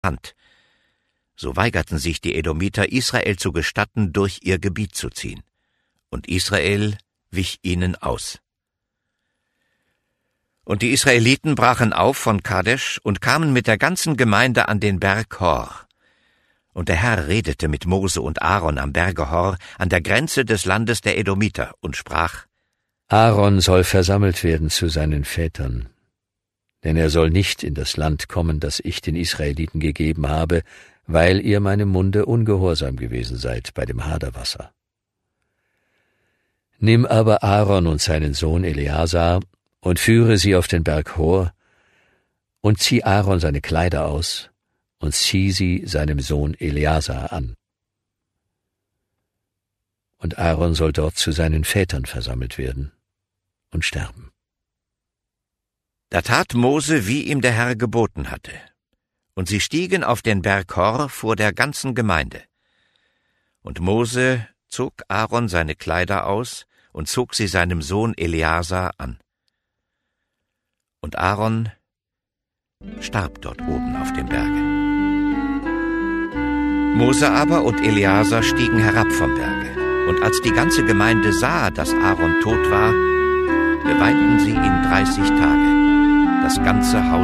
Hand. So weigerten sich die Edomiter, Israel zu gestatten, durch ihr Gebiet zu ziehen. Und Israel wich ihnen aus. Und die Israeliten brachen auf von Kadesh und kamen mit der ganzen Gemeinde an den Berg Hor. Und der Herr redete mit Mose und Aaron am Berge Hor, an der Grenze des Landes der Edomiter, und sprach: Aaron soll versammelt werden zu seinen Vätern, denn er soll nicht in das Land kommen, das ich den Israeliten gegeben habe, weil ihr meinem Munde ungehorsam gewesen seid bei dem Haderwasser. Nimm aber Aaron und seinen Sohn Eleazar und führe sie auf den Berg Hor, und zieh Aaron seine Kleider aus, und zieh sie seinem Sohn Eleazar an. Und Aaron soll dort zu seinen Vätern versammelt werden und sterben. Da tat Mose, wie ihm der Herr geboten hatte. Und sie stiegen auf den Berg Hor vor der ganzen Gemeinde. Und Mose zog Aaron seine Kleider aus und zog sie seinem Sohn Eleazar an. Und Aaron starb dort oben auf dem Berge. Mose aber und Eleazar stiegen herab vom Berge. Und als die ganze Gemeinde sah, dass Aaron tot war, beweinten sie ihn 30 Tage. Das ganze Haus